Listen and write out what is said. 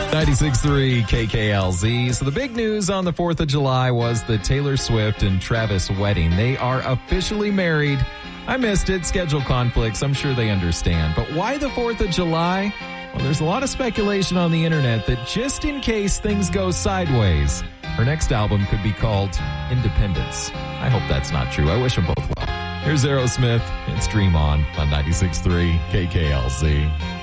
96.3 KKLZ. So the big news on the 4th of July was the Taylor Swift and Travis wedding. They are officially married. I missed it. Schedule conflicts. I'm sure they understand. But why the 4th of July? Well, there's a lot of speculation on the internet that just in case things go sideways, her next album could be called Independence. I hope that's not true. I wish them both well. Here's Aerosmith. It's Dream On 96.3 KKLZ.